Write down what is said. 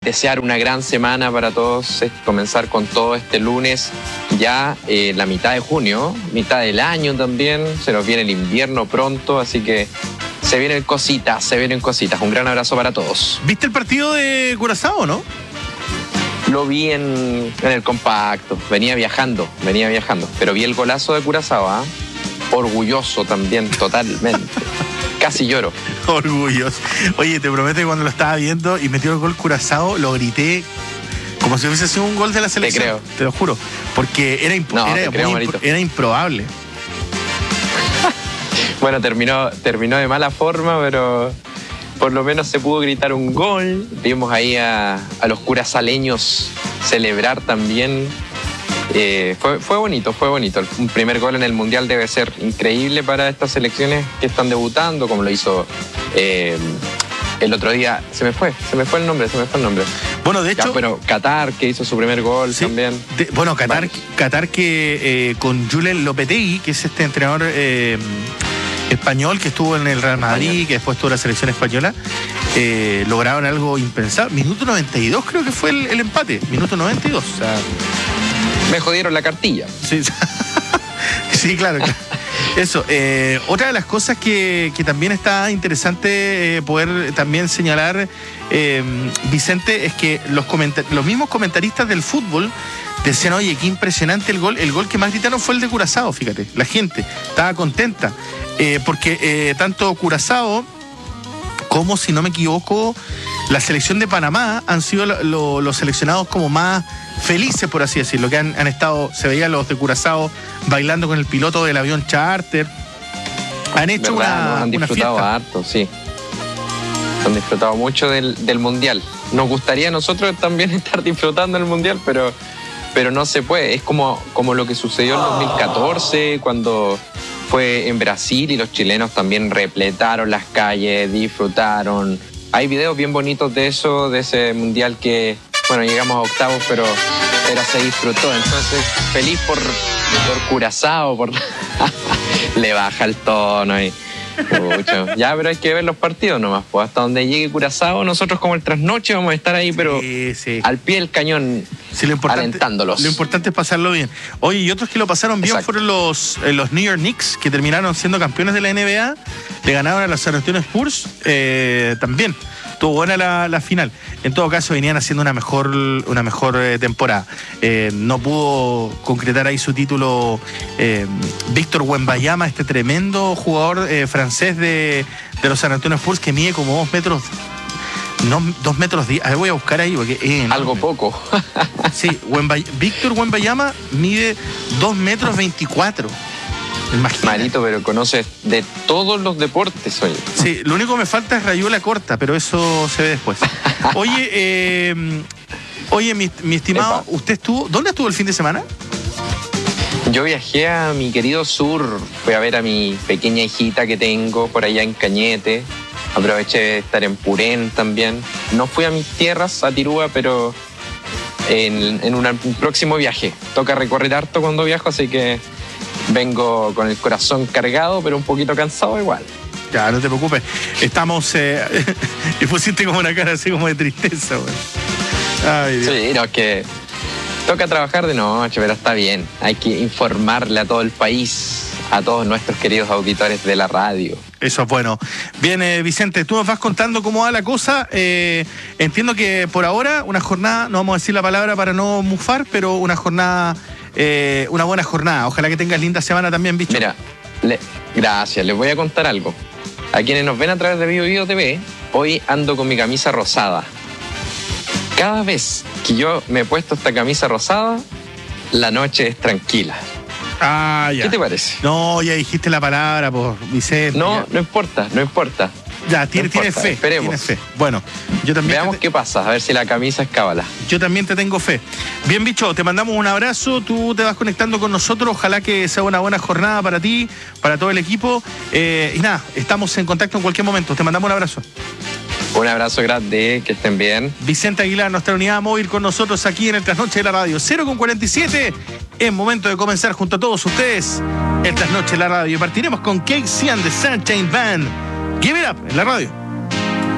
desear una gran semana para todos, comenzar con todo este lunes, ya la mitad de junio, mitad del año también, se nos viene el invierno pronto, así que se vienen cositas. Un gran abrazo para todos. ¿Viste el partido de Curazao, no? Lo vi en el compacto, venía viajando, pero vi el golazo de Curazao, ¿eh? Orgulloso también, totalmente. Casi lloro. Orgulloso. Oye, te prometo que cuando lo estaba viendo y metió el gol Curazao, lo grité como si hubiese sido un gol de la selección. Te creo. Te lo juro. Porque era improbable. Bueno, terminó de mala forma, pero por lo menos se pudo gritar un gol. Vimos ahí a los curazaleños celebrar también. Fue bonito. Un primer gol en el Mundial debe ser increíble para estas selecciones que están debutando, como lo hizo el otro día. Se me fue el nombre. Bueno, de hecho... Pero Qatar, que hizo su primer gol, sí, también. Qatar que con Julen Lopetegui, que es este entrenador español que estuvo en el Real Madrid, que después tuvo la selección española, lograron algo impensable. Minuto 92 creo que fue el empate. Minuto 92. O sea... Me jodieron la cartilla. Sí, sí, claro. Eso. Otra de las cosas que también está interesante poder también señalar, Vicente, es que los mismos comentaristas del fútbol decían, oye, qué impresionante el gol. El gol que más gritaron fue el de Curazao, fíjate. La gente estaba contenta. Porque tanto Curazao como, si no me equivoco, la selección de Panamá han sido los seleccionados como más felices, por así decirlo, que han estado, se veían los de Curazao bailando con el piloto del avión charter. Han hecho han disfrutado fiesta. Harto, sí. Han disfrutado mucho del Mundial. Nos gustaría a nosotros también estar disfrutando el Mundial, pero no se puede. Es como lo que sucedió en 2014, cuando fue en Brasil y los chilenos también repletaron las calles, disfrutaron. Hay videos bien bonitos de eso, de ese Mundial que, bueno, llegamos a octavos, pero se disfrutó. Entonces, feliz por Curazao, le baja el tono ahí. Ya, pero hay que ver los partidos nomás, pues hasta donde llegue Curazao, nosotros como el trasnoche vamos a estar ahí, pero sí, al pie del cañón, sí, alentándolos. Lo importante es pasarlo bien. Oye, y otros que lo pasaron bien, exacto, fueron los New York Knicks, que terminaron siendo campeones de la NBA, le ganaron a los San Antonio Spurs, también. Estuvo buena la final. En todo caso, venían haciendo una mejor temporada. No pudo concretar ahí su título Víctor Wembanyama, este tremendo jugador francés de los San Antonio Spurs, que mide como 2 metros. No, 2 metros 10. A ver, voy a buscar ahí porque algo poco. Sí, Víctor Wembanyama mide 2 metros 24. Imagínate. Marito, pero conoces de todos los deportes, oye. Sí, lo único que me falta es rayuela corta, pero eso se ve después. Oye, mi estimado, ¿usted estuvo? ¿Dónde estuvo el fin de semana? Yo viajé a mi querido sur, fui a ver a mi pequeña hijita que tengo por allá en Cañete. Aproveché de estar en Purén también. No fui a mis tierras, a Tirúa, pero en un próximo viaje. Toca recorrer harto cuando viajo, así que vengo con el corazón cargado, pero un poquito cansado igual. Ya, no te preocupes. Estamos... y pusiste como una cara así como de tristeza, güey. Ay, Dios. Sí, no, es que toca trabajar de noche, pero está bien. Hay que informarle a todo el país, a todos nuestros queridos auditores de la radio. Eso es bueno. Bien, Vicente, tú nos vas contando cómo va la cosa. Entiendo que por ahora una jornada, no vamos a decir la palabra para no mufar, pero una jornada... una buena jornada. Ojalá que tengas linda semana también, bicho. Mira, gracias. Les voy a contar algo. A quienes nos ven a través de Bio TV, hoy ando con mi camisa rosada. Cada vez que yo me he puesto esta camisa rosada, la noche es tranquila. Ah, ya. ¿Qué te parece? No, ya dijiste la palabra, pues, Vicente. No, no importa. Ya, tienes fe. Esperemos. Tienes fe. Bueno, yo también. Veamos qué pasa, a ver si la camisa es cábala. Yo también te tengo fe. Bien, bicho, te mandamos un abrazo. Tú te vas conectando con nosotros. Ojalá que sea una buena jornada para ti, para todo el equipo. Y nada, estamos en contacto en cualquier momento. Te mandamos un abrazo. Un abrazo grande, que estén bien. Vicente Aguilar, nuestra unidad móvil con nosotros aquí en el Trasnoche de la Radio. 0:47. Es momento de comenzar junto a todos ustedes el Trasnoche de la Radio. Partiremos con KC and the Sunshine Band. Give it up en la radio.